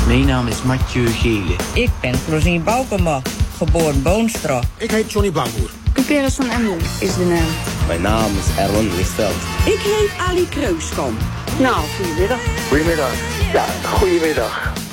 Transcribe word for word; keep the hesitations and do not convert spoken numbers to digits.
Mijn naam is Mathieu Gele. Ik ben Rosien Boukema, geboren Boonstra. Ik heet Johnny Bangboer. Cuperus van Emmel is de naam. Mijn naam is Erwin Lichtveld. Ik heet Ali Kreuskamp. Nou, goedemiddag. Goedemiddag. Ja, goedemiddag.